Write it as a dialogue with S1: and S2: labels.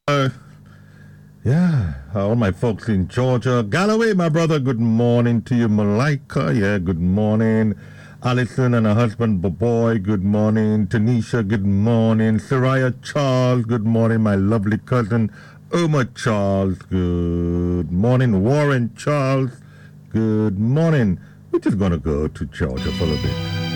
S1: Yeah, all my folks in Georgia. Galloway, my brother, good morning to you. Malika, yeah, good morning. Alison and her husband, Boboy, good morning. Tanisha, good morning. Soraya Charles, good morning. My lovely cousin, Uma Charles, good morning. Warren Charles, good morning. We're just going to go to Georgia for a bit.